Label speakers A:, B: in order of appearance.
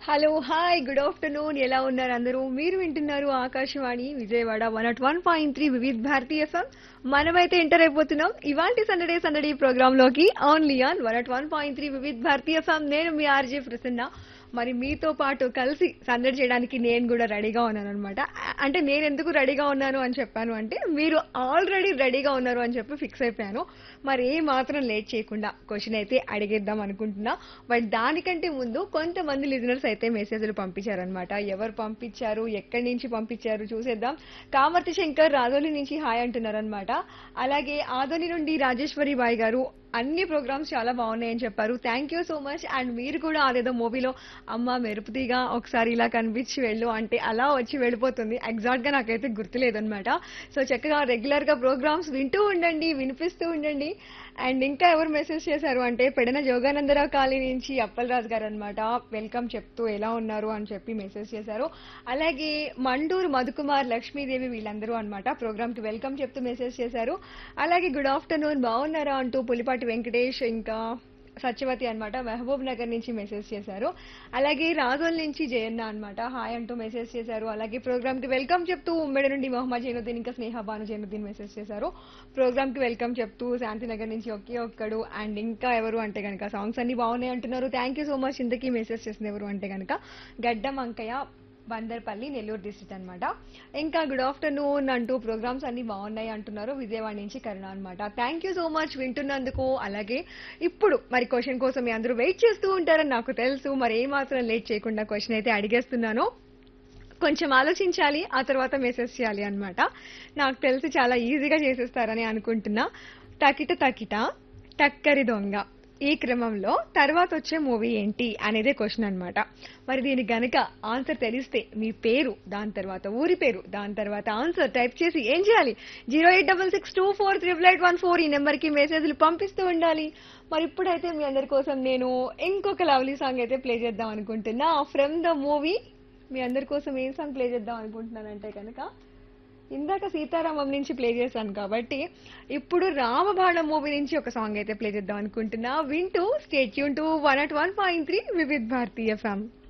A: hello hi good afternoon ఎలా ఉన్నారు అందరూ మీరు వింటున్నారు ఆకాశవాణి విజయవాడ 101.3 వివిధ్ భారతి ఎఫ్ఎం మనమైతే ఎంటర్ అయిపోతున్నాం ఇవాల్టి సందడే సందడి ప్రోగ్రామ్ లోకి only on 101.3 Vividh Bharati FM నేను మీ ఆర్జే ప్రసన్న మరి మీతో పాటు కలిసి సందడి చేయడానికి నేను కూడా రెడీగా ఉన్నాను అనమాట అంటే నేను ఎందుకు రెడీగా ఉన్నాను అని చెప్పాను అంటే మీరు ఆల్రెడీ రెడీగా ఉన్నారు అని చెప్పి ఫిక్స్ అయిపోయాను మరి ఏ మాత్రం లేట్ చేయకుండా క్వశ్చన్ అయితే అడిగేద్దాం అనుకుంటున్నా బట్ దానికంటే ముందు కొంతమంది లిజనర్స్ అయితే మెసేజ్లు పంపించారనమాట ఎవరు పంపించారు ఎక్కడి నుంచి పంపించారు చూసేద్దాం కామర్తి శంకర్ రాజోలి నుంచి హాయ్ అంటున్నారనమాట అలాగే ఆదోని నుండి రాజేశ్వరి బాయ్ గారు అన్ని ప్రోగ్రామ్స్ చాలా బాగున్నాయని చెప్పారు thank you so much and మీరు కూడా అదేదో మూవీలో అమ్మ మెరుపుతీగా ఒకసారి ఇలా కనిపించి వెళ్ళు అంటే అలా వచ్చి వెళ్ళిపోతుంది ఎగ్జాక్ట్ గా నాకైతే గుర్తులేదనమాట సో చక్కగా రెగ్యులర్ గా ప్రోగ్రామ్స్ వింటూ ఉండండి వినిపిస్తూ ఉండండి అండ్ ఇంకా ఎవరు మెసేజ్ చేశారు అంటే పెడన జోగానందరావు కాలనీ నుంచి అప్పలరాజు గారు అనమాట వెల్కమ్ చెప్తూ ఎలా ఉన్నారు అని చెప్పి మెసేజ్ చేశారు అలాగే మండూరు మధుకుమార్ లక్ష్మీదేవి వీళ్ళందరూ అనమాట ప్రోగ్రామ్ కి వెల్కమ్ చెప్తూ మెసేజ్ చేశారు అలాగే గుడ్ ఆఫ్టర్నూన్ బాగున్నారా అంటూ పులిపాటి వెంకటేష్ ఇంకా సత్యవతి అనమాట మహబూబ్ నగర్ నుంచి మెసేజ్ చేశారు అలాగే రాజోల్ నుంచి జయన్న అనమాట హాయ్ అంటూ మెసేజ్ చేశారు అలాగే ప్రోగ్రామ్ కి వెల్కమ్ చెప్తూ ఉమ్మడి నుండి మొహమ్మద్ జైనుద్దీన్ ఇంకా స్నేహ భాను జైనుద్దీన్ మెసేజ్ చేశారు ప్రోగ్రామ్ కి వెల్కమ్ చెప్తూ శాంతినగర్ నుంచి ఒకే ఒక్కడు అండ్ ఇంకా ఎవరు అంటే కనుక సాంగ్స్ అన్ని బాగున్నాయి అంటున్నారు థ్యాంక్ యూ సో మచ్ ఇంతకీ మెసేజ్ చేసింది ఎవరు అంటే కనుక గడ్డం అంకయ్య బందర్పల్లి నెల్లూరు డిస్ట్రిక్ట్ అనమాట ఇంకా గుడ్ ఆఫ్టర్నూన్ అంటూ ప్రోగ్రామ్స్ అన్ని బాగున్నాయి అంటున్నారు విజయవాడ నుంచి కరుణ అనమాట థ్యాంక్ యూ సో మచ్ వింటున్నందుకు అలాగే ఇప్పుడు మరి క్వశ్చన్ కోసం మీ అందరూ వెయిట్ చేస్తూ ఉంటారని నాకు తెలుసు మరి ఏ మాత్రం లేట్ చేయకుండా క్వశ్చన్ అయితే అడిగేస్తున్నాను కొంచెం ఆలోచించాలి ఆ తర్వాత మెసేజ్ చేయాలి అనమాట నాకు తెలిసి చాలా ఈజీగా చేసేస్తారని అనుకుంటున్నా తకిట తకిట టక్కరి దొంగ ఈ క్రమంలో తర్వాత వచ్చే మూవీ ఏంటి అనేదే క్వశ్చన్ అనమాట మరి దీనికి గనక ఆన్సర్ తెలిస్తే మీ పేరు దాని తర్వాత ఊరి పేరు దాని తర్వాత ఆన్సర్ టైప్ చేసి ఏం చేయాలి 08662438814 ఈ నెంబర్ కి మెసేజ్లు పంపిస్తూ ఉండాలి మరి ఇప్పుడైతే మీ అందరి కోసం నేను ఇంకొక లవ్లీ సాంగ్ అయితే ప్లే చేద్దాం అనుకుంటున్నా ఫ్రమ్ ద మూవీ మీ అందరి కోసం ఏం సాంగ్ ప్లే చేద్దాం అనుకుంటున్నానంటే కనుక ఇందాక సీతారామం నుంచి ప్లే చేశాను కాబట్టి ఇప్పుడు రామబాణం మూవీ నుంచి ఒక సాంగ్ అయితే ప్లే చేద్దాం అనుకుంటున్నా వింటూ stay tune to 101.3 Vividh Bharati FM